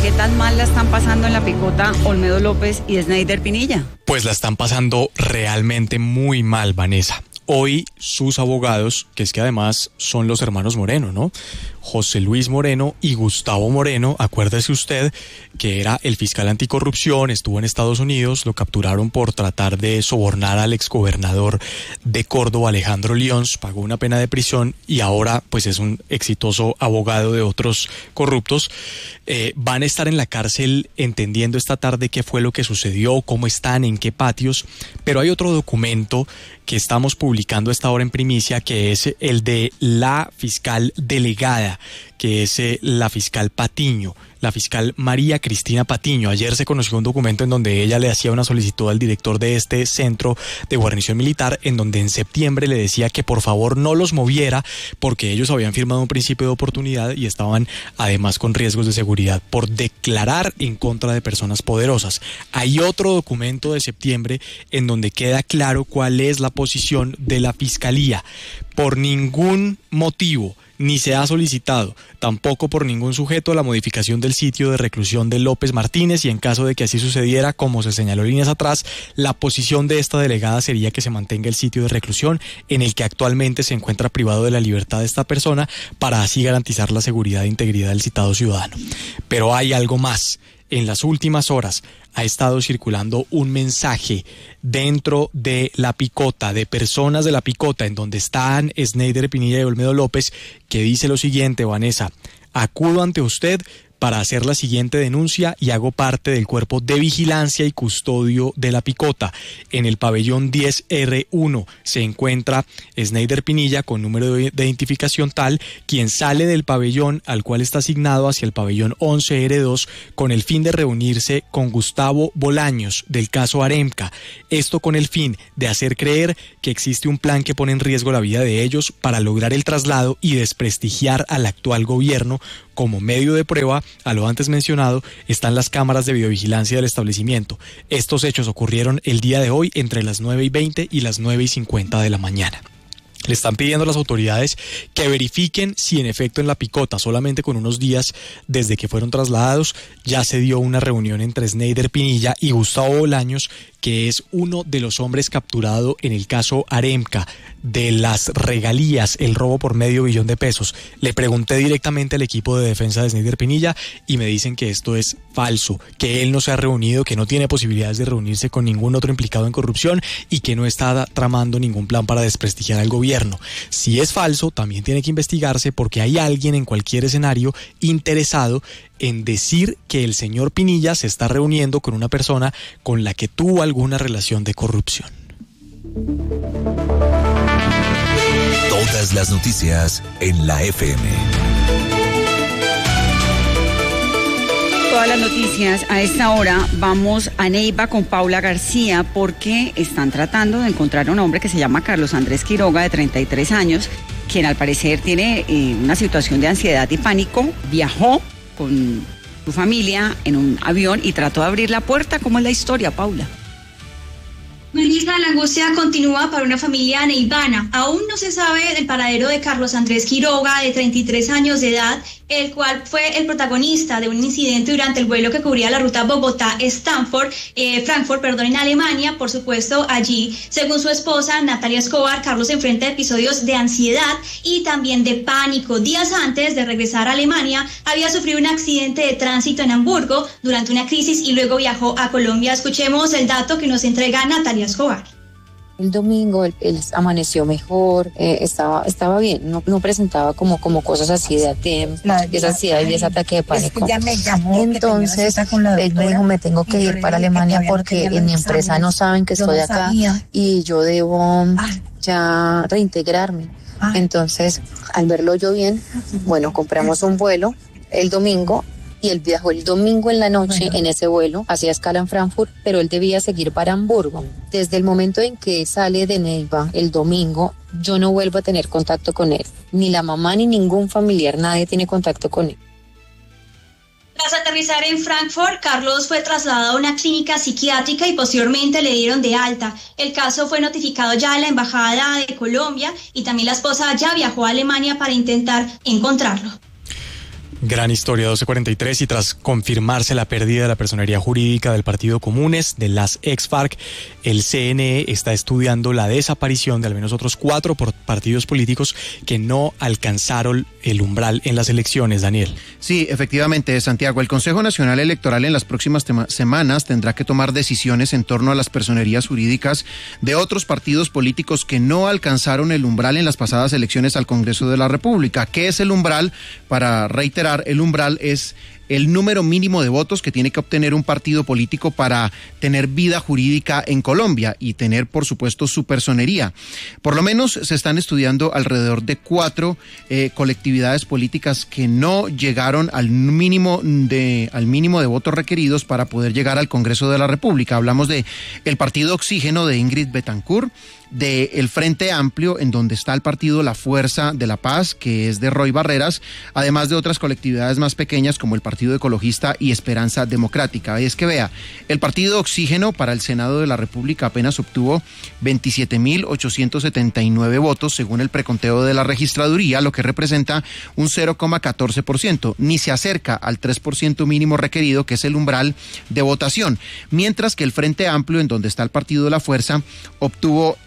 ¿qué tan mal la están pasando en la picota Olmedo López y Sneider Pinilla? Pues la están pasando realmente muy mal, Vanessa. Hoy sus abogados, que es que además son los hermanos Moreno, ¿no? José Luis Moreno y Gustavo Moreno, acuérdese usted que era el fiscal anticorrupción, estuvo en Estados Unidos, lo capturaron por tratar de sobornar al exgobernador de Córdoba, Alejandro Lyons, pagó una pena de prisión y ahora pues es un exitoso abogado de otros corruptos. Van a estar en la cárcel entendiendo esta tarde qué fue lo que sucedió, cómo están, en qué patios, pero hay otro documento que estamos publicando a esta hora en primicia, que es el de la fiscal delegada, que es la fiscal Patiño, la fiscal María Cristina Patiño. Ayer se conoció un documento en donde ella le hacía una solicitud al director de este centro de guarnición militar, en donde en septiembre le decía que por favor no los moviera porque ellos habían firmado un principio de oportunidad y estaban además con riesgos de seguridad por declarar en contra de personas poderosas. Hay otro documento de septiembre en donde queda claro cuál es la posición de la fiscalía. Por ningún motivo ni se ha solicitado, tampoco por ningún sujeto, la modificación del sitio de reclusión de López Martínez, y en caso de que así sucediera, como se señaló líneas atrás, la posición de esta delegada sería que se mantenga el sitio de reclusión en el que actualmente se encuentra privado de la libertad de esta persona, para así garantizar la seguridad e integridad del citado ciudadano. Pero hay algo más. En las últimas horas ha estado circulando un mensaje dentro de la picota, de personas de la picota, en donde están Sneider Pinilla y Olmedo López, que dice lo siguiente: Vanessa, acudo ante usted para hacer la siguiente denuncia y hago parte del cuerpo de vigilancia y custodio de la picota. En el pabellón 10R1 se encuentra Sneider Pinilla con número de identificación tal, quien sale del pabellón al cual está asignado hacia el pabellón 11R2 con el fin de reunirse con Gustavo Bolaños del caso Aremca. Esto con el fin de hacer creer que existe un plan que pone en riesgo la vida de ellos para lograr el traslado y desprestigiar al actual gobierno. Como medio de prueba a lo antes mencionado están las cámaras de videovigilancia del establecimiento. Estos hechos ocurrieron el día de hoy entre las 9:20 y las 9:50 de la mañana. Le están pidiendo a las autoridades que verifiquen si en efecto en la picota, solamente con unos días desde que fueron trasladados, ya se dio una reunión entre Sneider Pinilla y Gustavo Bolaños, que es uno de los hombres capturado en el caso Aremca, de las regalías, el robo por $500 millones. Le pregunté directamente al equipo de defensa de Sneider Pinilla y me dicen que esto es falso, que él no se ha reunido, que no tiene posibilidades de reunirse con ningún otro implicado en corrupción y que no está tramando ningún plan para desprestigiar al gobierno. Si es falso, también tiene que investigarse, porque hay alguien en cualquier escenario interesado en decir que el señor Pinilla se está reuniendo con una persona con la que tuvo alguna relación de corrupción. Todas las noticias en la FM. Todas las noticias a esta hora. Vamos a Neiva con Paula García, porque están tratando de encontrar a un hombre que se llama Carlos Andrés Quiroga, de 33 años, quien al parecer tiene una situación de ansiedad y pánico. Viajó con su familia en un avión y trató de abrir la puerta. ¿Cómo es la historia, Paula? Melissa, la angustia continúa para una familia neivana. Aún no se sabe del paradero de Carlos Andrés Quiroga, de 33 años de edad, el cual fue el protagonista de un incidente durante el vuelo que cubría la ruta Bogotá-Frankfurt, en Alemania. Por supuesto, allí, según su esposa Natalia Escobar, Carlos enfrenta episodios de ansiedad y también de pánico. Días antes de regresar a Alemania, había sufrido un accidente de tránsito en Hamburgo durante una crisis y luego viajó a Colombia. Escuchemos el dato que nos entrega Natalia Escobar. El domingo él amaneció mejor, estaba bien, no presentaba como cosas así de esa ansiedad y ese ataque de pánico. Es que ya me llamó. Entonces él me dijo, me tengo que ir para Alemania porque en mi empresa no saben que estoy acá y yo debo ya reintegrarme. Entonces, al verlo yo bien, bueno, compramos un vuelo el domingo. Y él viajó el domingo en la noche en ese vuelo, hacía escala en Frankfurt, pero él debía seguir para Hamburgo. Desde el momento en que sale de Neiva el domingo, yo no vuelvo a tener contacto con él. Ni la mamá ni ningún familiar, nadie tiene contacto con él. Tras aterrizar en Frankfurt, Carlos fue trasladado a una clínica psiquiátrica y posteriormente le dieron de alta. El caso fue notificado ya a la Embajada de Colombia y también la esposa ya viajó a Alemania para intentar encontrarlo. Gran historia, 12:43, y tras confirmarse la pérdida de la personería jurídica del Partido Comunes, de las ex-FARC, el CNE está estudiando la desaparición de al menos otros 4 partidos políticos que no alcanzaron el umbral en las elecciones, Daniel. Sí, efectivamente, Santiago. El Consejo Nacional Electoral en las próximas semanas tendrá que tomar decisiones en torno a las personerías jurídicas de otros partidos políticos que no alcanzaron el umbral en las pasadas elecciones al Congreso de la República. ¿Qué es el umbral? Para reiterar, el umbral es el número mínimo de votos que tiene que obtener un partido político para tener vida jurídica en Colombia y tener, por supuesto, su personería. Por lo menos se están estudiando alrededor de 4 colectividades políticas que no llegaron al mínimo de votos requeridos para poder llegar al Congreso de la República. Hablamos de el Partido Oxígeno de Ingrid Betancourt, de el Frente Amplio, en donde está el partido La Fuerza de la Paz, que es de Roy Barreras, además de otras colectividades más pequeñas como el Partido Ecologista y Esperanza Democrática. Y es que vea, el Partido Oxígeno para el Senado de la República apenas obtuvo 27.879 votos según el preconteo de la registraduría, lo que representa un 0,14%, ni se acerca al 3% mínimo requerido, que es el umbral de votación, mientras que el Frente Amplio, en donde está el partido La Fuerza, obtuvo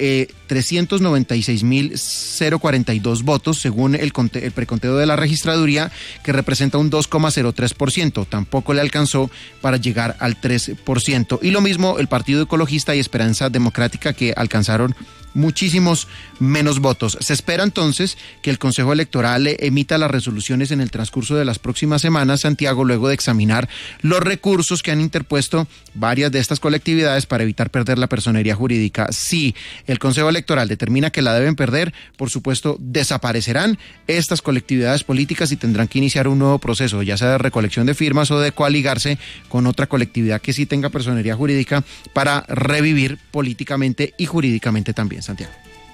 396.042 votos según el preconteo de la registraduría, que representa un 2,03%. Tampoco le alcanzó para llegar al 3%. Y lo mismo el Partido Ecologista y Esperanza Democrática, que alcanzaron muchísimos menos votos. Se espera entonces que el Consejo Electoral emita las resoluciones en el transcurso de las próximas semanas, Santiago, luego de examinar los recursos que han interpuesto varias de estas colectividades para evitar perder la personería jurídica. Si el Consejo Electoral determina que la deben perder, por supuesto, desaparecerán estas colectividades políticas y tendrán que iniciar un nuevo proceso, ya sea de recolección de firmas o de coaligarse con otra colectividad que sí tenga personería jurídica para revivir políticamente y jurídicamente también, Santiago.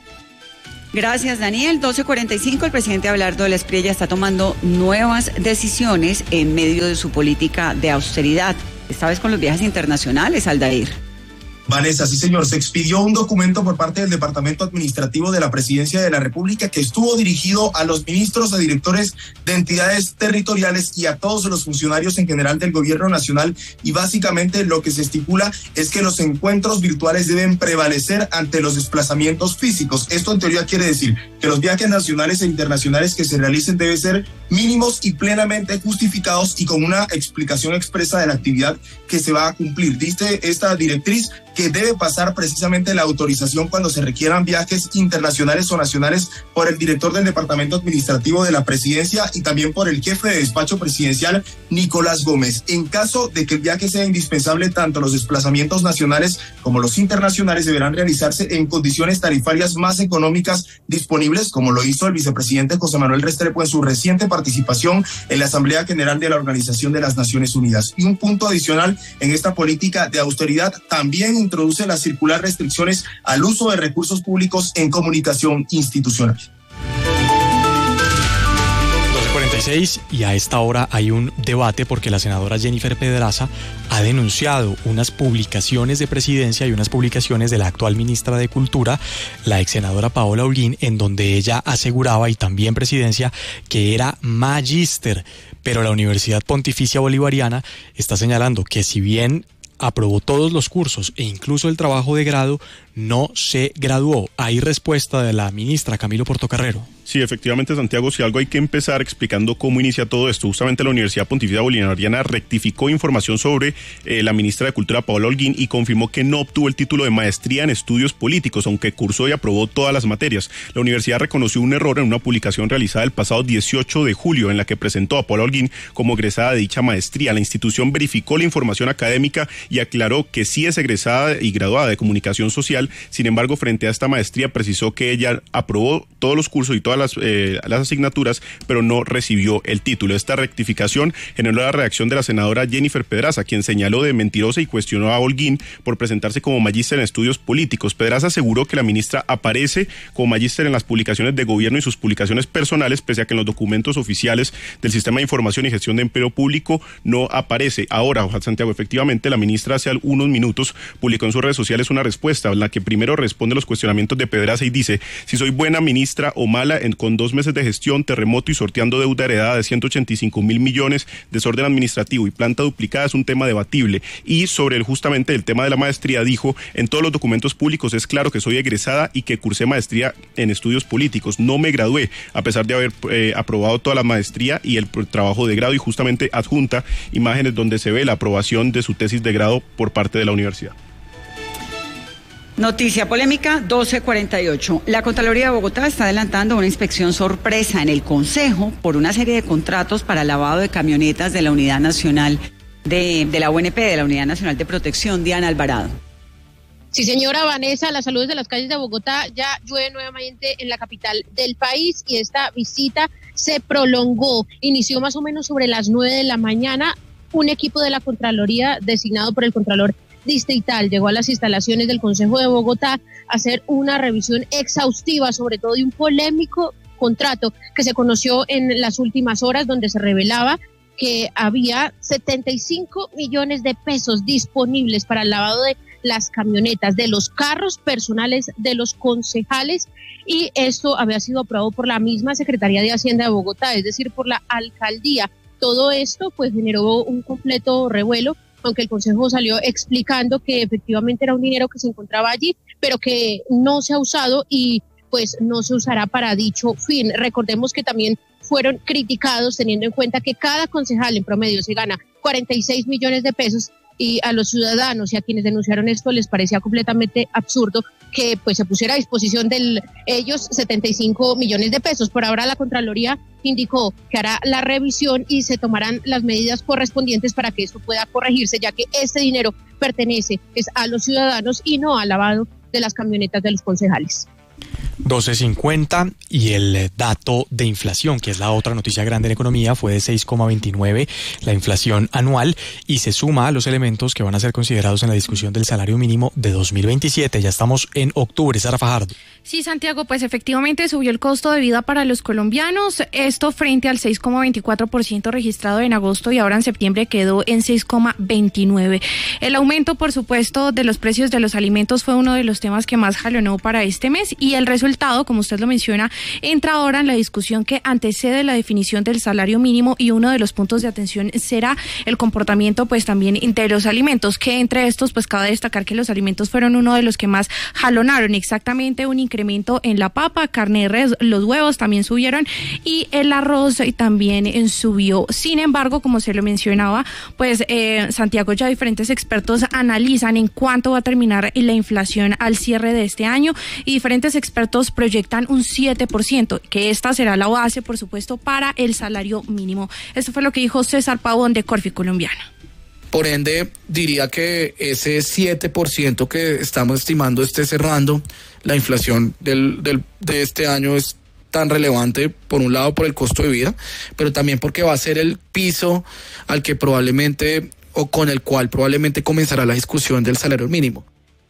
Gracias, Daniel. 12:45, el presidente Abelardo del Espriella está tomando nuevas decisiones en medio de su política de austeridad, esta vez con los viajes internacionales, Aldair. Vanessa, sí señor, se expidió un documento por parte del Departamento Administrativo de la Presidencia de la República que estuvo dirigido a los ministros, a directores de entidades territoriales y a todos los funcionarios en general del gobierno nacional, y básicamente lo que se estipula es que los encuentros virtuales deben prevalecer ante los desplazamientos físicos. Esto en teoría quiere decir que los viajes nacionales e internacionales que se realicen deben ser mínimos y plenamente justificados y con una explicación expresa de la actividad que se va a cumplir. Dice esta directriz que debe pasar precisamente la autorización cuando se requieran viajes internacionales o nacionales por el director del Departamento Administrativo de la Presidencia y también por el jefe de despacho presidencial, Nicolás Gómez. En caso de que el viaje sea indispensable, tanto los desplazamientos nacionales como los internacionales deberán realizarse en condiciones tarifarias más económicas disponibles, como lo hizo el vicepresidente José Manuel Restrepo en su reciente participación en la Asamblea General de la Organización de las Naciones Unidas. Y un punto adicional en esta política de austeridad, también introduce la circular restricciones al uso de recursos públicos en comunicación institucional. 12:46, y a esta hora hay un debate porque la senadora Jennifer Pedraza ha denunciado unas publicaciones de Presidencia y unas publicaciones de la actual ministra de Cultura, la ex senadora Paola Holguín, en donde ella aseguraba, y también Presidencia, que era magíster, pero la Universidad Pontificia Bolivariana está señalando que si bien aprobó todos los cursos e incluso el trabajo de grado, no se graduó. Hay respuesta de la ministra Camilo Portocarrero. Sí, efectivamente, Santiago, si algo hay que empezar explicando cómo inicia todo esto. Justamente la Universidad Pontificia Bolivariana rectificó información sobre la ministra de Cultura, Paola Holguín, y confirmó que no obtuvo el título de maestría en estudios políticos, aunque cursó y aprobó todas las materias. La universidad reconoció un error en una publicación realizada el pasado 18 de julio, en la que presentó a Paola Holguín como egresada de dicha maestría. La institución verificó la información académica y aclaró que sí es egresada y graduada de Comunicación Social. Sin embargo, frente a esta maestría, precisó que ella aprobó todos los cursos y todas las asignaturas, pero no recibió el título. Esta rectificación generó la reacción de la senadora Jennifer Pedraza, quien señaló de mentirosa y cuestionó a Holguín por presentarse como magíster en estudios políticos. Pedraza aseguró que la ministra aparece como magíster en las publicaciones de gobierno y sus publicaciones personales, pese a que en los documentos oficiales del Sistema de Información y Gestión de Empleo Público no aparece. Ahora, Santiago, efectivamente, la ministra hace unos minutos publicó en sus redes sociales una respuesta en la que que primero responde a los cuestionamientos de Pedraza y dice: si soy buena ministra o mala, con 2 meses de gestión, terremoto y sorteando deuda heredada de 185.000 millones, desorden administrativo y planta duplicada, es un tema debatible. Y sobre justamente el tema de la maestría, dijo: en todos los documentos públicos es claro que soy egresada y que cursé maestría en estudios políticos. No me gradué, a pesar de haber aprobado toda la maestría y el trabajo de grado, y justamente adjunta imágenes donde se ve la aprobación de su tesis de grado por parte de la universidad. Noticia polémica, 12:48. La Contraloría de Bogotá está adelantando una inspección sorpresa en el Consejo por una serie de contratos para lavado de camionetas de la Unidad Nacional de la UNP, de la Unidad Nacional de Protección. Diana Alvarado. Sí, señora Vanessa, las saludes de las calles de Bogotá. Ya llueve nuevamente en la capital del país y esta visita se prolongó. Inició más o menos sobre las 9 de la mañana. Un equipo de la Contraloría designado por el Contralor Distrital llegó a las instalaciones del Consejo de Bogotá a hacer una revisión exhaustiva, sobre todo de un polémico contrato que se conoció en las últimas horas, donde se revelaba que había 75 millones de pesos disponibles para el lavado de las camionetas, de los carros personales de los concejales, y esto había sido aprobado por la misma Secretaría de Hacienda de Bogotá, es decir, por la alcaldía. Todo esto pues generó un completo revuelo, aunque el Consejo salió explicando que efectivamente era un dinero que se encontraba allí, pero que no se ha usado y pues no se usará para dicho fin. Recordemos que también fueron criticados teniendo en cuenta que cada concejal en promedio se gana 46 millones de pesos, y a los ciudadanos y a quienes denunciaron esto les parecía completamente absurdo que pues se pusiera a disposición de ellos 75 millones de pesos. Por ahora la Contraloría indicó que hará la revisión y se tomarán las medidas correspondientes para que esto pueda corregirse, ya que este dinero pertenece a los ciudadanos y no al lavado de las camionetas de los concejales. 12:50, y el dato de inflación, que es la otra noticia grande en economía, fue de 6,29 la inflación anual, y se suma a los elementos que van a ser considerados en la discusión del salario mínimo de 2027. Ya estamos en octubre. Sara Fajardo. Sí, Santiago, pues efectivamente subió el costo de vida para los colombianos, esto frente al 6,24% registrado en agosto, y ahora en septiembre quedó en 6,29. El aumento, por supuesto, de los precios de los alimentos fue uno de los temas que más jalonó para este mes, y el resultado, como usted lo menciona, entra ahora en la discusión que antecede la definición del salario mínimo, y uno de los puntos de atención será el comportamiento pues también de los alimentos, que entre estos pues cabe destacar que los alimentos fueron uno de los que más jalonaron. Exactamente, un incremento en la papa, carne de res, los huevos también subieron, y el arroz también subió. Sin embargo, como se lo mencionaba, pues Santiago, ya diferentes expertos analizan en cuánto va a terminar la inflación al cierre de este año, y diferentes expertos proyectan un 7%, que esta será la base, por supuesto, para el salario mínimo. Esto fue lo que dijo César Pavón de Corfi Colombiana. Por ende, diría que ese 7% que estamos estimando esté cerrando la inflación de este año es tan relevante, por un lado por el costo de vida, pero también porque va a ser el piso al que probablemente, o con el cual probablemente comenzará la discusión del salario mínimo.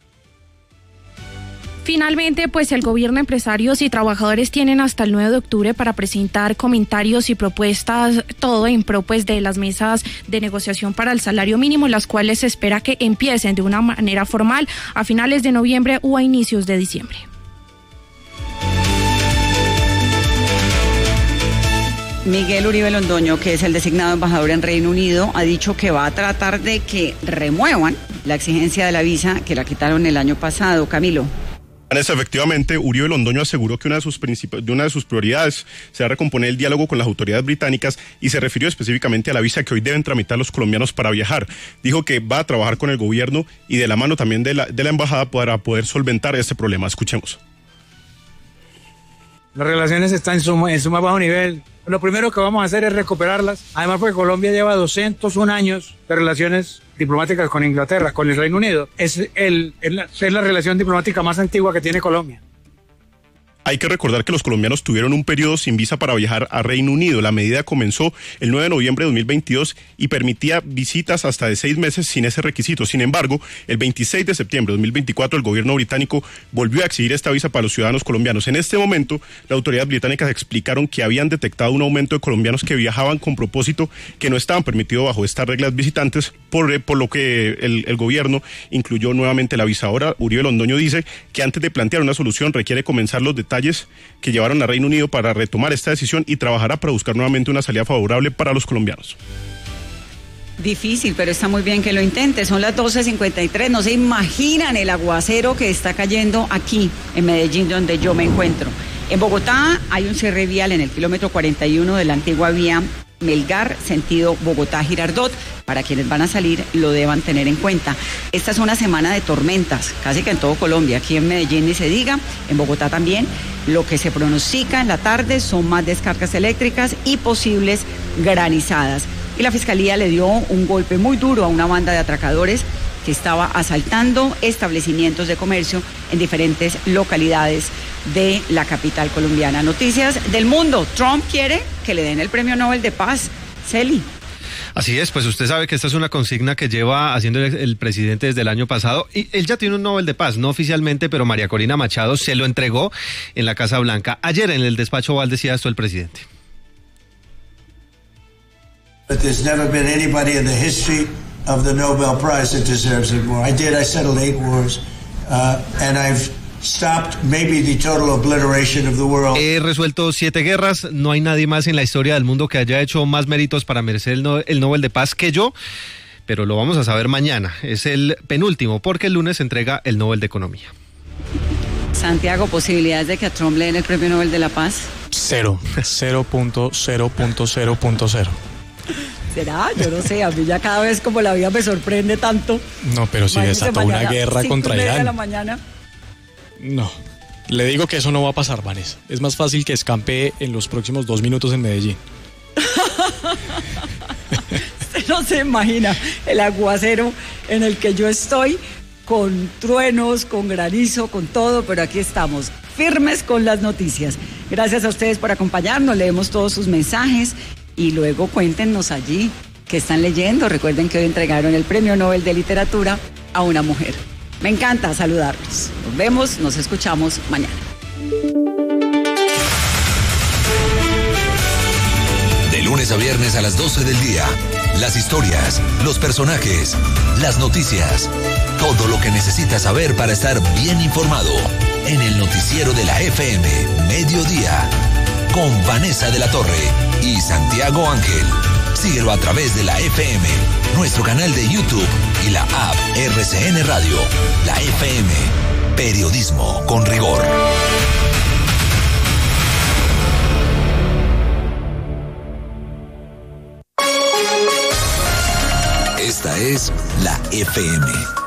Finalmente, pues el gobierno, empresarios y trabajadores tienen hasta el 9 de octubre para presentar comentarios y propuestas, todo en pro pues de las mesas de negociación para el salario mínimo, las cuales se espera que empiecen de una manera formal a finales de noviembre o a inicios de diciembre. Miguel Uribe Londoño, que es el designado embajador en Reino Unido, ha dicho que va a tratar de que remuevan la exigencia de la visa que la quitaron el año pasado. Camilo. Vanessa, efectivamente, Uribe Londoño aseguró que una de sus prioridades será recomponer el diálogo con las autoridades británicas, y se refirió específicamente a la visa que hoy deben tramitar los colombianos para viajar. Dijo que va a trabajar con el gobierno y de la mano también de la embajada para poder solventar este problema. Escuchemos. Las relaciones están en su más bajo nivel. Lo primero que vamos a hacer es recuperarlas. Además, porque Colombia lleva 201 años de relaciones diplomáticas con Inglaterra, con el Reino Unido. Es la relación diplomática más antigua que tiene Colombia. Hay que recordar que los colombianos tuvieron un periodo sin visa para viajar a Reino Unido. La medida comenzó el 9 de noviembre de 2022 y permitía visitas hasta de 6 meses sin ese requisito. Sin embargo, el 26 de septiembre de 2024 el gobierno británico volvió a exigir esta visa para los ciudadanos colombianos. En este momento, las autoridades británicas explicaron que habían detectado un aumento de colombianos que viajaban con propósito que no estaban permitidos bajo estas reglas visitantes, por lo que el gobierno incluyó nuevamente la visa. Ahora, Uribe Londoño dice que antes de plantear una solución requiere comenzar los detalles que llevaron a Reino Unido para retomar esta decisión y trabajará para buscar nuevamente una salida favorable para los colombianos. Difícil, pero está muy bien que lo intente. Son las 12:53. No se imaginan el aguacero que está cayendo aquí en Medellín, donde yo me encuentro. En Bogotá hay un cierre vial en el kilómetro 41 de la antigua vía Melgar, sentido Bogotá-Girardot. Para quienes van a salir, lo deban tener en cuenta. Esta es una semana de tormentas, casi que en todo Colombia. Aquí en Medellín ni se diga, en Bogotá también. Lo que se pronostica en la tarde son más descargas eléctricas y posibles granizadas. Y la Fiscalía le dio un golpe muy duro a una banda de atracadores que estaba asaltando establecimientos de comercio en diferentes localidades de la capital colombiana. Noticias del mundo. Trump quiere que le den el Premio Nobel de Paz. Celi. Así es, pues usted sabe que esta es una consigna que lleva haciendo el presidente desde el año pasado, y él ya tiene un Nobel de Paz, no oficialmente, pero María Corina Machado se lo entregó en la Casa Blanca. Ayer en el despacho Oval decía esto el presidente. But there's never been anybody in the history of the Nobel Prize that deserves it more. I settled 8 wars, and I've stopped maybe the total obliteration of the world. He resuelto 7 guerras, no hay nadie más en la historia del mundo que haya hecho más méritos para merecer el Nobel de Paz que yo, pero lo vamos a saber mañana. Es el penúltimo, porque el lunes se entrega el Nobel de Economía. Santiago, ¿posibilidades de que a Trump le den el Premio Nobel de la Paz? 0.0.0.0. ¿Será? Yo no sé, a mí ya cada vez como la vida me sorprende tanto. No, pero si desató una guerra contra Irán. 5:30 de la mañana. No, le digo que eso no va a pasar, Vanessa. Es más fácil que escampe en los próximos 2 minutos en Medellín. Usted no se imagina el aguacero en el que yo estoy, con truenos, con granizo, con todo, pero aquí estamos, firmes con las noticias. Gracias a ustedes por acompañarnos, leemos todos sus mensajes y luego cuéntenos allí qué están leyendo. Recuerden que hoy entregaron el Premio Nobel de Literatura a una mujer. Me encanta saludarlos. Nos vemos, nos escuchamos mañana. De lunes a viernes a las 12 del día. Las historias, los personajes, las noticias. Todo lo que necesitas saber para estar bien informado. En el noticiero de la FM, Mediodía. Con Vanessa de la Torre y Santiago Ángel. Síguelo a través de la FM, nuestro canal de YouTube y la app RCN Radio. La FM, periodismo con rigor. Esta es la FM.